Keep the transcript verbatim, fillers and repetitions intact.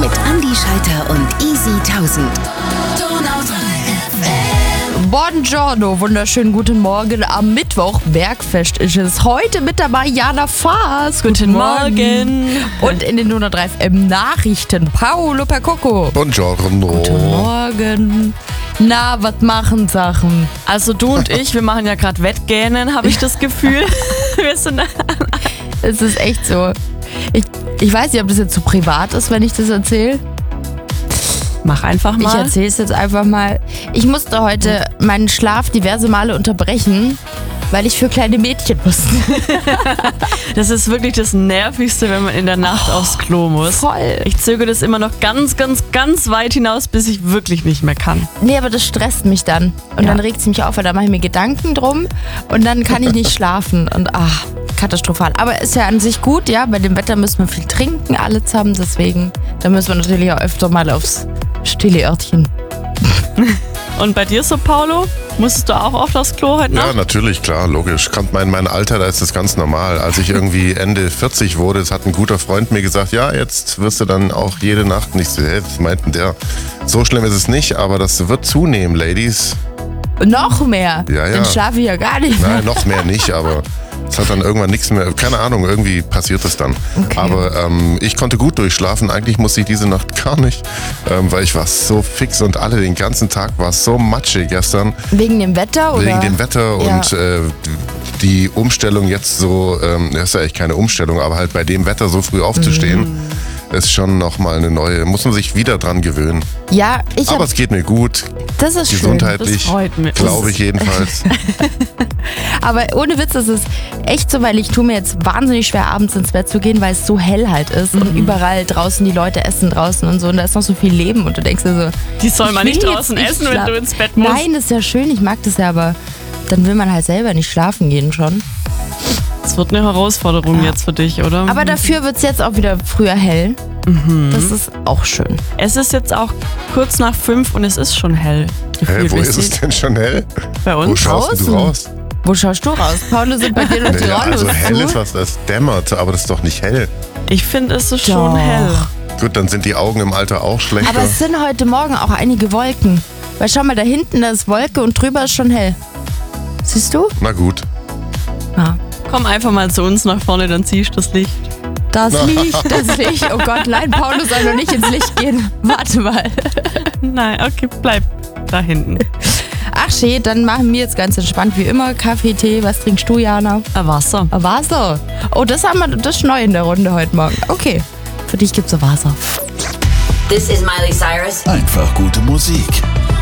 mit Andi Schalter und Easy tausend. Buongiorno, wunderschönen guten Morgen am Mittwoch. Bergfest ist es. Heute mit dabei Jana Faas. Guten, guten Morgen. Morgen. Und in den hundertdrei F M Nachrichten Paolo Percocco. Buongiorno. Guten Morgen. Na, was machen Sachen? Also du und ich, wir machen ja gerade Wettgähnen, habe ich das Gefühl. Wir sind Es ist echt so. Ich, ich weiß nicht, ob das jetzt zu so privat ist, wenn ich das erzähle. Mach einfach mal. Ich erzähle es jetzt einfach mal. Ich musste heute meinen Schlaf diverse Male unterbrechen, weil ich für kleine Mädchen musste. Das ist wirklich das Nervigste, wenn man in der Nacht oh, aufs Klo muss. Voll. Ich zögere das immer noch ganz, ganz, ganz weit hinaus, bis ich wirklich nicht mehr kann. Nee, aber das stresst mich dann. Und ja. dann regt es mich auf, weil da mache ich mir Gedanken drum und dann kann ich nicht schlafen. Und ach, katastrophal. Aber ist ja an sich gut, ja. Bei dem Wetter müssen wir viel trinken, alle zusammen. Deswegen, da müssen wir natürlich auch öfter mal aufs stille Örtchen. Und bei dir so, Paolo? Musstest du auch oft aufs Klo heute Nacht? Ja, natürlich, klar, logisch. Kommt mein, mein Alter, da ist das ganz normal. Als ich irgendwie Ende vierzig wurde, das hat ein guter Freund mir gesagt, ja, jetzt wirst du dann auch jede Nacht nicht so, hey, was meinten der? So schlimm ist es nicht, aber das wird zunehmen, Ladies. Noch mehr? Ja, ja. Dann schlafe ich ja gar nicht mehr. Nein, noch mehr nicht, aber es hat dann irgendwann nichts mehr, keine Ahnung, irgendwie passiert es dann. Okay. Aber ähm, ich konnte gut durchschlafen, eigentlich musste ich diese Nacht gar nicht, ähm, weil ich war so fix und alle den ganzen Tag war so matschig gestern. Wegen dem Wetter? Oder? Wegen dem Wetter ja. und äh, die Umstellung jetzt so, ähm, das ist ja echt keine Umstellung, aber halt bei dem Wetter so früh aufzustehen, mm. ist schon nochmal eine neue, muss man sich wieder dran gewöhnen. Ja, ich Aber hab, es geht mir gut. Das ist gesundheitlich, schön. Das glaube ich jedenfalls. Aber ohne Witz, das ist echt so, weil ich tue mir jetzt wahnsinnig schwer, abends ins Bett zu gehen, weil es so hell halt ist. Mhm. Und überall draußen, die Leute essen draußen und so. Und da ist noch so viel Leben. Und du denkst dir so, die soll man nicht draußen essen, wenn du ins Bett musst. Nein, das ist ja schön, ich mag das ja, aber dann will man halt selber nicht schlafen gehen schon. Das wird eine Herausforderung ja. jetzt für dich, oder? Aber dafür wird es jetzt auch wieder früher hell. Mhm. Das ist auch schön. Es ist jetzt auch kurz nach fünf und es ist schon hell. Hä, wo ist es denn schon hell? Bei uns. Wo schaust draußen. du raus? Wo schaust du raus? Paulo, sind bei dir noch die naja, Rollos also hell zu? ist was, das dämmert, aber das ist doch nicht hell. Ich finde, es ist Doch. schon hell. Gut, dann sind die Augen im Alter auch schlechter. Aber es sind heute Morgen auch einige Wolken. Weil schau mal, da hinten, da ist Wolke und drüber ist schon hell. Siehst du? Na gut. Ja. Komm einfach mal zu uns nach vorne, dann siehst du das Licht. Das Licht, das Licht. Oh Gott, nein, Paulo soll noch nicht ins Licht gehen. Warte mal. Nein, okay, bleib da hinten. Ach schön, dann machen wir jetzt ganz entspannt wie immer. Kaffee, Tee, was trinkst du, Jana? Ein Wasser. Ein Wasser? Oh, das haben wir, das ist neu in der Runde heute Morgen. Okay, für dich gibt's ein Wasser. This is Miley Cyrus. Einfach gute Musik.